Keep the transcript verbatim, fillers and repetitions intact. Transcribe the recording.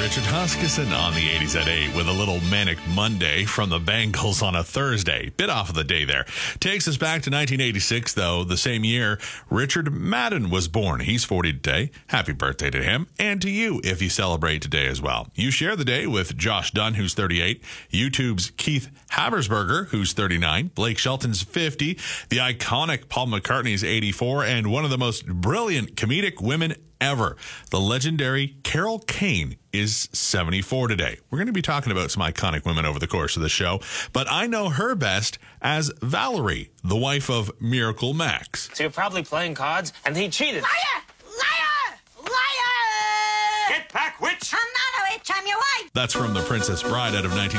Richard Huskisson on the eighties at eight with a little Manic Monday from the Bangles on a Thursday. Bit off of the day there. Takes us back to nineteen eighty-six, though. The same year, Richard Madden was born. He's forty today. Happy birthday to him and to you if you celebrate today as well. You share the day with Josh Dunn, who's thirty-eight, YouTube's Keith Habersberger, who's thirty-nine, Blake Shelton's fifty, the iconic Paul McCartney's eighty-four, and one of the most brilliant comedic women ever, the legendary Carol Kane, is seventy-four today. We're going to be talking about some iconic women over the course of the show, but I know her best as Valerie, the wife of Miracle Max. So you're probably playing cards, and he cheated. Liar! Liar! Liar! Get back, witch! I'm not a witch, I'm your wife. That's from The Princess Bride out of nineteen